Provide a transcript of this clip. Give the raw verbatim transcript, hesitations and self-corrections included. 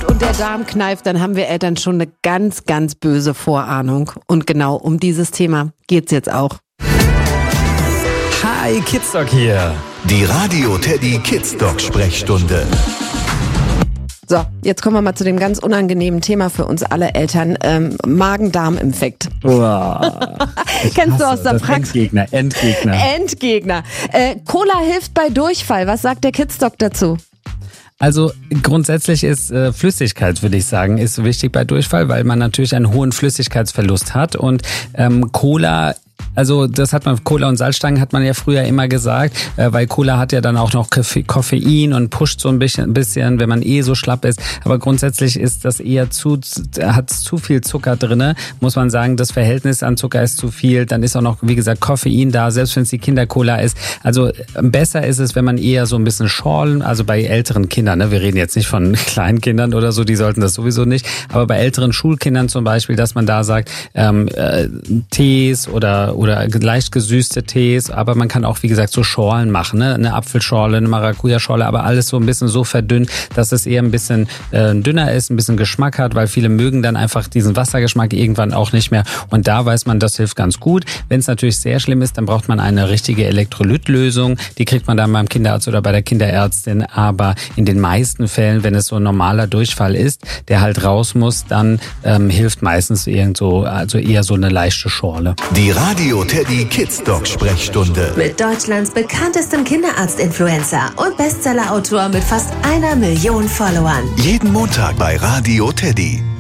und der Darm kneift, dann haben wir Eltern schon eine ganz, ganz böse Vorahnung. Und genau um dieses Thema geht's jetzt auch. Hi, Kidsdoc hier. Die Radio Teddy Kidsdoc Sprechstunde. So, jetzt kommen wir mal zu dem ganz unangenehmen Thema für uns alle Eltern, ähm, Magen-Darm-Infekt. Wow. Kennst du aus der Praxis? Endgegner, Endgegner. Endgegner. Äh, Cola hilft bei Durchfall. Was sagt der Kidsdoc dazu? Also grundsätzlich ist äh, Flüssigkeit, würde ich sagen, ist wichtig bei Durchfall, weil man natürlich einen hohen Flüssigkeitsverlust hat und ähm, Cola. Also das hat man, Cola und Salzstangen hat man ja früher immer gesagt, äh, weil Cola hat ja dann auch noch Koffein und pusht so ein bisschen, bisschen, wenn man eh so schlapp ist. Aber grundsätzlich ist das eher zu, hat zu viel Zucker drinne, muss man sagen. Das Verhältnis an Zucker ist zu viel. Dann ist auch noch, wie gesagt, Koffein da, selbst wenn es die Kindercola ist. Also besser ist es, wenn man eher so ein bisschen schorlen, also bei älteren Kindern, ne? Wir reden jetzt nicht von kleinen Kindern oder so, die sollten das sowieso nicht. Aber bei älteren Schulkindern zum Beispiel, dass man da sagt, ähm, äh, Tees oder oder leicht gesüßte Tees, aber man kann auch, wie gesagt, so Schorlen machen, ne? Eine Apfelschorle, eine Maracuja-Schorle, aber alles so ein bisschen so verdünnt, dass es eher ein bisschen äh, dünner ist, ein bisschen Geschmack hat, weil viele mögen dann einfach diesen Wassergeschmack irgendwann auch nicht mehr und da weiß man, das hilft ganz gut. Wenn es natürlich sehr schlimm ist, dann braucht man eine richtige Elektrolytlösung, die kriegt man dann beim Kinderarzt oder bei der Kinderärztin, aber in den meisten Fällen, wenn es so ein normaler Durchfall ist, der halt raus muss, dann ähm, hilft meistens irgendwo, also eher so eine leichte Schorle. Die Radio Teddy Kidsdoc Sprechstunde. Mit Deutschlands bekanntestem Kinderarztinfluencer und Bestsellerautor mit fast einer Million Followern. Jeden Montag bei Radio Teddy.